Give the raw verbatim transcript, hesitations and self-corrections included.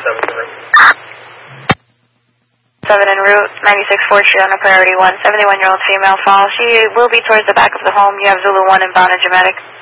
seven en route, ninety-six fourth Street on a priority one, seventy-one-year-old female fall. She will be towards the back of the home. You have Zulu one inbound and dramatic.